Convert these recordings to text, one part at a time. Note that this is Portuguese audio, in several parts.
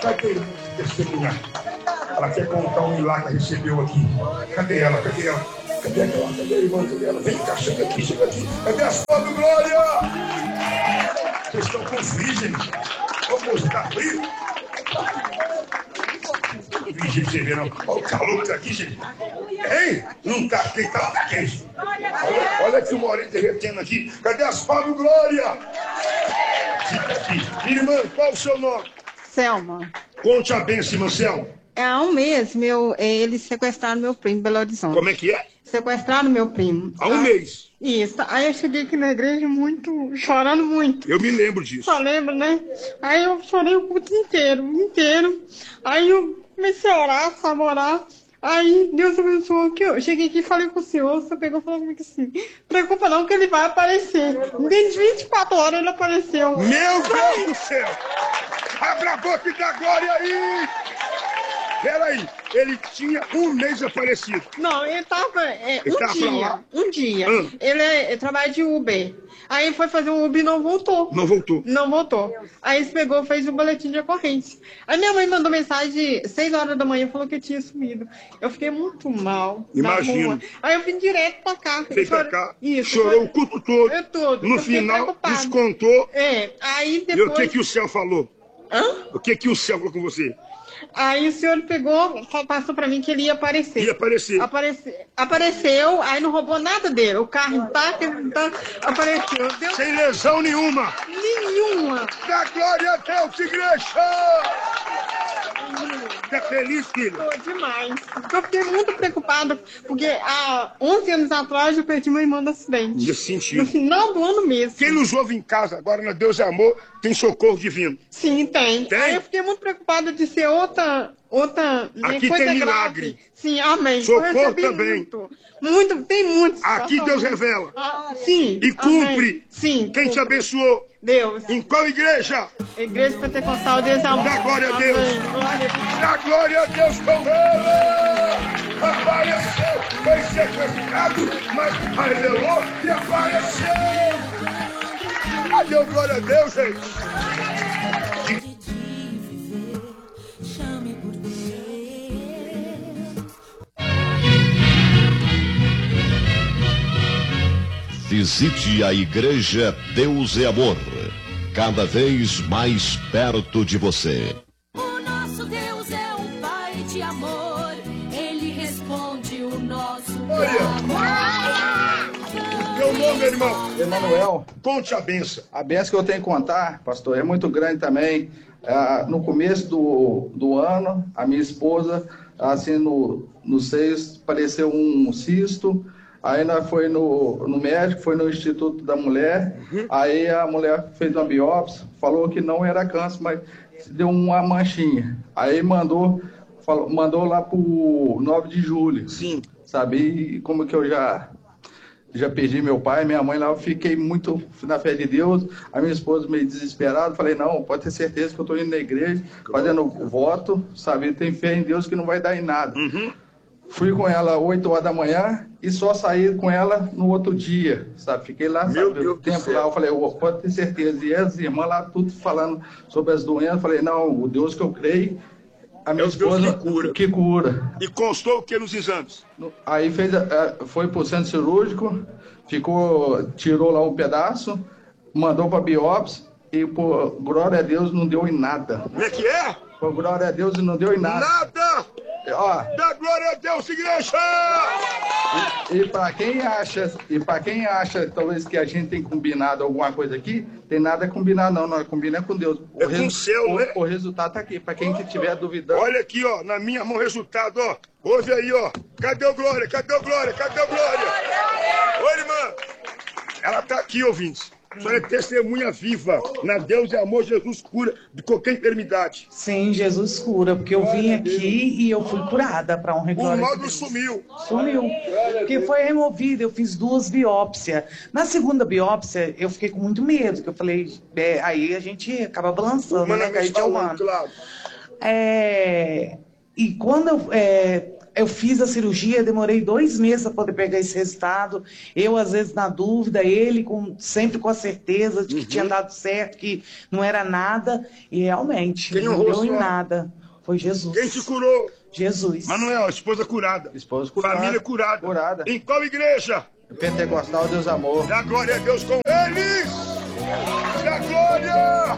Cadê testemunhar? Ela quer contar um milagre que recebeu aqui. Cadê ela? Cadê ela? Cadê aquela? Cadê a irmã? Cadê ela? Vem cá, chega aqui, chega aqui. Cadê as fotos do Glória? Vocês estão com frio, gente? Como você tá frio? Virgem, você vê, não? Olha o calor que tá aqui, gente. Hein? Não tá quente, tá quente. Olha aqui o Moreno derretendo aqui. Cadê as fotos do Glória? Fica aqui. Irmã, qual o seu nome? Selma. Conte a bênção, irmã Selma. Há um mês, eles sequestraram meu primo em Belo Horizonte. Como é que é? Sequestraram meu primo. Há um mês. Isso. Aí eu cheguei aqui na igreja chorando muito. Eu me lembro disso. Só lembro, né? Aí eu chorei o culto inteiro. Aí eu comecei a orar, sabe, orar. Aí Deus abençoou que eu cheguei aqui e falei com o senhor pegou e falou comigo assim, preocupa não que ele vai aparecer. Dentro de 24 horas ele apareceu. Meu Deus do céu! Abra a boca e dá glória aí! Peraí, ele tinha um mês aparecido. Não, ele tava lá? um dia. Ele trabalha de Uber. Aí ele foi fazer um Uber e não voltou. Não voltou? Não voltou. Aí ele pegou, fez um boletim de ocorrência. Aí minha mãe mandou mensagem 6 horas da manhã, falou que tinha sumido. Eu fiquei muito mal. Imagino. Aí eu vim direto pra cá. Veio pra cá, Isso, chorou o culto todo. Tudo. No final, descontou. Aí depois... E o que o céu falou? Hã? O que o céu falou com você? Aí o senhor pegou, passou pra mim que ele ia aparecer. Ia aparecer. Apareceu, aí não roubou nada dele. O carro intacto, apareceu. Deu... Sem lesão nenhuma. Nenhuma. Dá glória a Deus, igreja! Tá feliz, filho? Tô demais. Eu fiquei muito preocupada, porque há 11 anos atrás eu perdi meu irmão no acidente. Nesse sentido. No final do ano mesmo. Quem nos ouve em casa agora, na Deus é Amor, tem socorro divino. Sim, tem. Aí eu fiquei muito preocupada de ser outra aqui coisa tem grave. milagre. Sim, amém. Socorro também. Muito, tem muitos. Aqui Deus revela. Sim. E cumpre. Amém. Sim. Quem te abençoou? Deus. Em qual igreja? Igreja Pentecostal, Deus é amor. Dá glória a Deus. Dá glória a Deus com ela. Apareceu. Foi sequestrado, mas revelou e apareceu. Deu glória a Deus, gente. Visite a Igreja Deus é Amor, cada vez mais perto de você. O nosso Deus é um Pai de amor, Ele responde o nosso clamor. Meu nome, irmão? Emanuel. Conte a benção. A benção que eu tenho que contar, pastor, é muito grande também. No começo do ano, a minha esposa, assim, no seios, apareceu um cisto. Aí nós foi no médico, foi no Instituto da Mulher. Aí a mulher fez uma biópsia, falou que não era câncer, mas deu uma manchinha. Aí mandou lá pro 9 de julho. Sim. Sabe? E como que eu já perdi meu pai, minha mãe lá, eu fiquei muito na fé de Deus. A minha esposa meio desesperada, falei, não, pode ter certeza que eu estou indo na igreja, fazendo voto, sabe? Tem fé em Deus que não vai dar em nada. Fui com ela 8 horas da manhã e só saí com ela no outro dia, sabe? Fiquei lá, sabe, o tempo lá, eu falei, pode ter certeza. E as irmãs lá, tudo falando sobre as doenças, eu falei, não, o Deus que eu creio, a minha esposa que cura. E constou o que nos exames? Aí foi pro centro cirúrgico, tirou lá um pedaço, mandou pra biópsia e, por glória a Deus, não deu em nada. Como é que é? Por glória a Deus, não deu em nada. Nada! Ó, dá glória a Deus, igreja! E para quem acha talvez que a gente tem combinado alguma coisa aqui, tem nada a combinar não, nós combinamos com Deus. É com o céu, né? O resultado tá aqui, para quem que tiver duvidando. Olha aqui, ó, na minha mão o resultado, ó. Ouve aí, ó. Cadê o glória? Cadê o glória? Cadê o glória? Oi, irmã. Ela tá aqui, ouvintes. Só é testemunha viva. Na Deus é amor, Jesus cura de qualquer enfermidade. Sim, Jesus cura, porque eu vim aqui e eu fui curada para honra e glória. O nódulo sumiu. Sumiu, porque foi removido, eu fiz 2 biópsias. Na segunda biópsia, eu fiquei com muito medo, porque eu falei, aí a gente acaba balançando, né? Que a gente é humano. Claro. E quando Eu fiz a cirurgia, demorei 2 meses para poder pegar esse resultado. Eu, às vezes, na dúvida, ele sempre com a certeza de que tinha dado certo, que não era nada. E realmente, Quem não honrou deu a em senhora? nada. Foi Jesus. Quem te curou? Jesus. Manuel, esposa curada. Esposa curada. Família curada. Curada. Em qual igreja? Pentecostal, Deus amor. Dá glória a Deus com eles! Dá glória!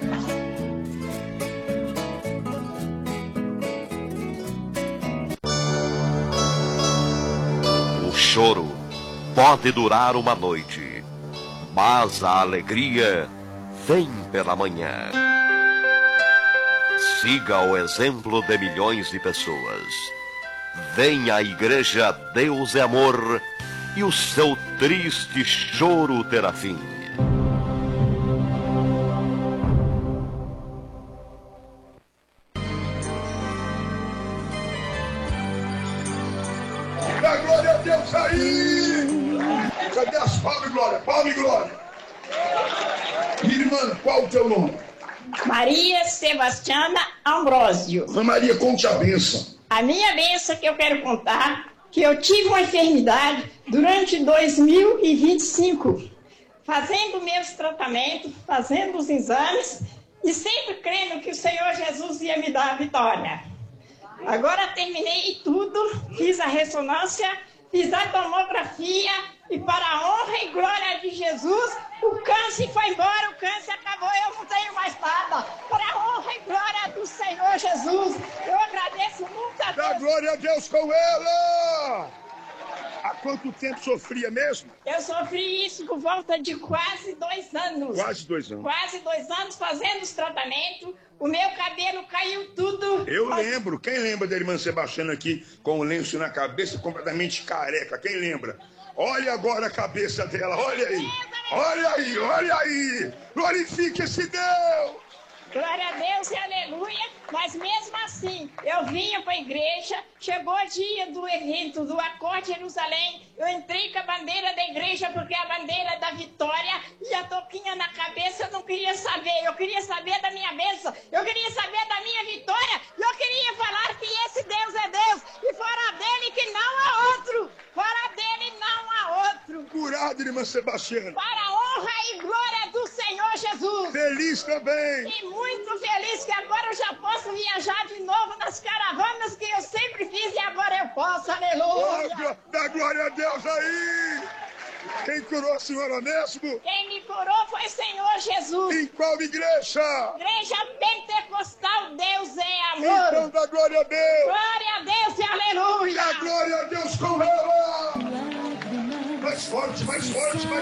O choro pode durar uma noite, mas a alegria vem pela manhã. Siga o exemplo de milhões de pessoas. Venha à Igreja Deus é Amor e o seu triste choro terá fim. Dá glória a Deus aí! Cadê as palmas e glória? Palma e glória! Minha irmã, qual o teu nome? Maria Sebastiana Ambrósio. Ana Maria, conte a bênção. A minha bênção que eu quero contar, que eu tive uma enfermidade durante 2025, fazendo meus tratamentos, fazendo os exames e sempre crendo que o Senhor Jesus ia me dar a vitória. Agora terminei tudo, fiz a ressonância, fiz a tomografia e para a honra e glória de Jesus, o câncer foi embora, o câncer acabou, eu não tenho mais nada. Para a honra e glória do Senhor Jesus, eu agradeço muito a Dá Deus. glória a Deus com ela! Há quanto tempo sofria mesmo? Eu sofri isso por volta de quase 2 anos. Quase 2 anos. Quase 2 anos fazendo os tratamentos, o meu cabelo caiu tudo. Eu lembro. Quem lembra da irmã Sebastiana aqui com o lenço na cabeça, completamente careca? Quem lembra? Olha agora a cabeça dela, olha aí. Olha aí, olha aí. Glorifique esse Deus. Glória a Deus e aleluia, mas mesmo assim, eu vinha para a igreja, chegou o dia do evento do Acorde Jerusalém, eu entrei com a bandeira da igreja, porque é a bandeira da vitória, e a touquinha na cabeça, eu não queria saber, eu queria saber da minha bênção, eu queria saber da minha vitória, e eu queria falar que esse Deus é Deus, e fora dele que não há outro, fora dele não há outro. Curado, irmã Sebastiana. Para a honra e glória do Senhor Jesus. Feliz também. E muito feliz que agora eu já posso viajar de novo nas caravanas que eu sempre fiz e agora eu posso, aleluia. Dá glória a Deus aí. Quem curou a senhora mesmo? Quem me curou foi o Senhor Jesus. Em qual igreja? Igreja Pentecostal, Deus é amor. Então dá glória a Deus. Glória a Deus e aleluia. Dá glória a Deus com ela. Mais forte, mais forte, mais